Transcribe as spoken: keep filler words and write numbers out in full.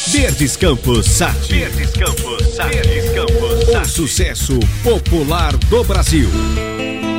Verdes Campos Sat. Verdes Campos Sat. Verdes Campos Sat. O sucesso popular do Brasil.